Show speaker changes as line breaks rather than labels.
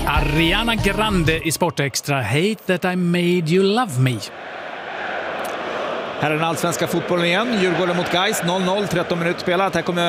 Ariana Grande i Sportextra. Hate that I made you love me.
Här är den allsvenska fotbollen igen. Djurgården mot Gais 0-0, 13 minuter spelat. Här kommer